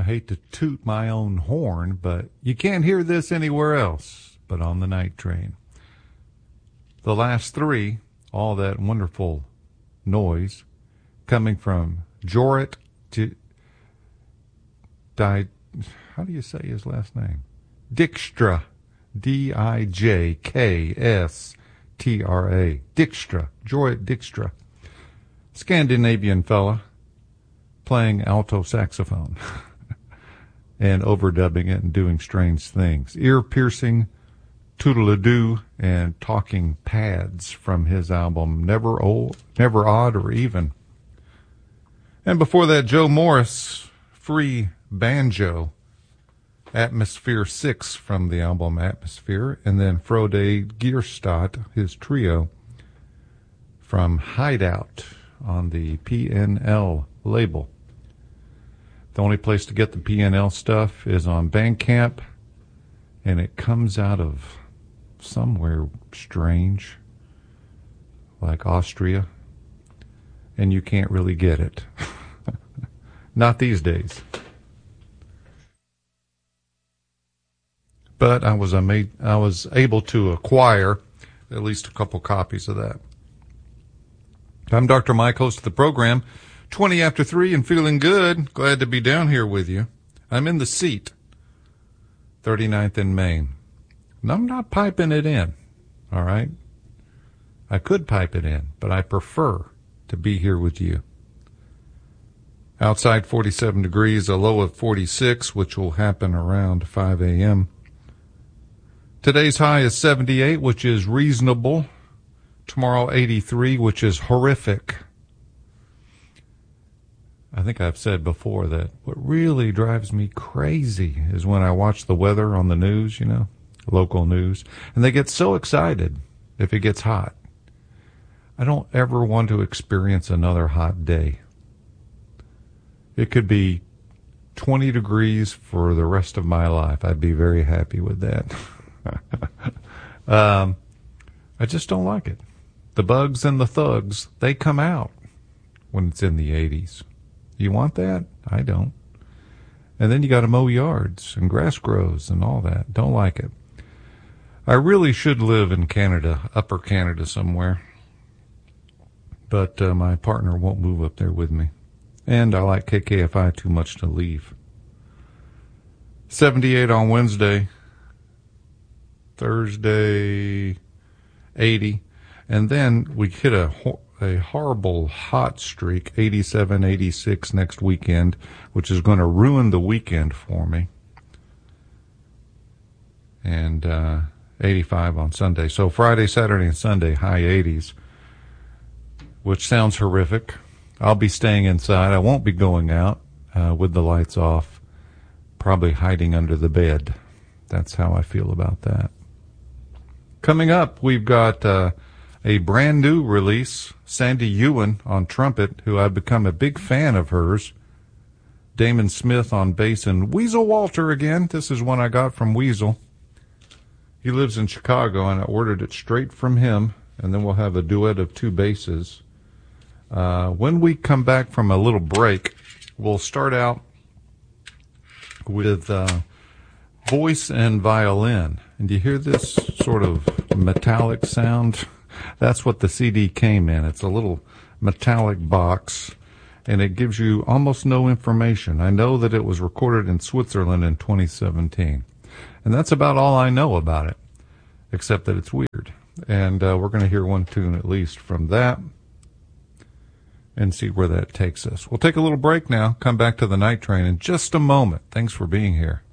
I hate to toot my own horn, but you can't hear this anywhere else but on the Night Train. The last three, all that wonderful noise coming from Jorrit how do you say his last name? Dijkstra. Dijkstra. Dijkstra. Jorrit Dijkstra. Scandinavian fella playing alto saxophone and overdubbing it and doing strange things. Ear-piercing toodle-a-doo and talking pads from his album Never Odd or Even. And before that, Joe Morris, Free Banjo, Atmosphere 6 from the album Atmosphere, and then Frode Gierstad, his trio, from Hideout on the PNL label. The only place to get the PNL stuff is on Bandcamp, and it comes out of somewhere strange, like Austria, and you can't really get it. Not these days. But I was able to acquire at least a couple copies of that. I'm Dr. Mike, host of the program, 20 after 3 and feeling good. Glad to be down here with you. I'm in the seat, 39th in Main. And I'm not piping it in, all right? I could pipe it in, but I prefer to be here with you. Outside 47 degrees, a low of 46, which will happen around 5 a.m. Today's high is 78, which is reasonable. Tomorrow, 83, which is horrific. I think I've said before that what really drives me crazy is when I watch the weather on the news, local news, and they get so excited if it gets hot. I don't ever want to experience another hot day. It could be 20 degrees for the rest of my life. I'd be very happy with that. I just don't like it. The bugs and the thugs, they come out when it's in the 80s. You want that? I don't. And then you got to mow yards and grass grows and all that. Don't like it. I really should live in Canada, Upper Canada somewhere. But my partner won't move up there with me. And I like KKFI too much to leave. 78 on Wednesday. Thursday, 80. And then we hit a horrible hot streak, 87, 86 next weekend, which is going to ruin the weekend for me. And 85 on Sunday. So Friday, Saturday, and Sunday, high 80s, which sounds horrific. I'll be staying inside. I won't be going out with the lights off, probably hiding under the bed. That's how I feel about that. Coming up, we've got a brand new release, Sandy Ewan on trumpet, who I've become a big fan of hers. Damon Smith on bass, and Weasel Walter again. This is one I got from Weasel. He lives in Chicago, and I ordered it straight from him, and then we'll have a duet of two basses. When we come back from a little break, we'll start out with voice and violin. And do you hear this sort of metallic sound? That's what the CD came in. It's a little metallic box, and it gives you almost no information. I know that it was recorded in Switzerland in 2017. And that's about all I know about it, except that it's weird. And we're going to hear one tune at least from that and see where that takes us. We'll take a little break now, come back to the Night Train in just a moment. Thanks for being here.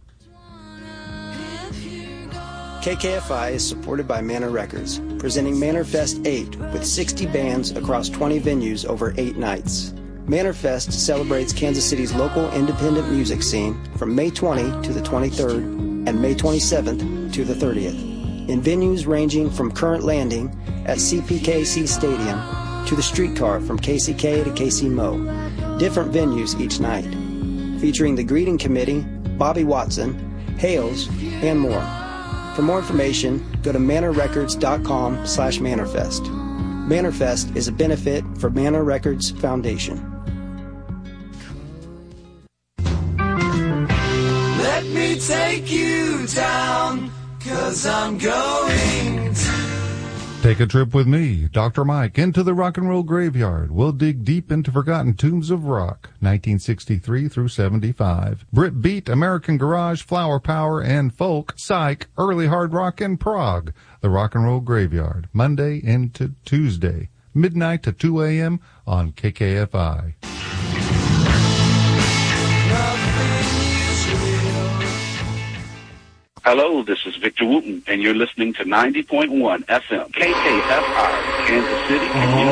KKFI is supported by Manor Records, presenting Manor Fest 8 with 60 bands across 20 venues over 8 nights. Manor Fest celebrates Kansas City's local independent music scene from May 20 to the 23rd and May 27th to the 30th, in venues ranging from Current Landing at CPKC Stadium to the Streetcar from KCK to KC Mo. Different venues each night, featuring the Greeting Committee, Bobby Watson, Hales, and more. For more information, go to manorrecords.com/Manorfest. Manorfest is a benefit for Manor Records Foundation. take you down, 'cause I'm going to. Take a trip with me, Dr. Mike, into the rock and roll graveyard. We'll dig deep into forgotten tunes of rock, 1963 through 75. Brit Beat, American Garage, Flower Power, and Folk, Psych, Early Hard Rock, and Prog. The Rock and Roll Graveyard, Monday into Tuesday, midnight to 2 a.m. on KKFI. Hello, this is Victor Wooten, and you're listening to 90.1 FM, KKFI, Kansas City.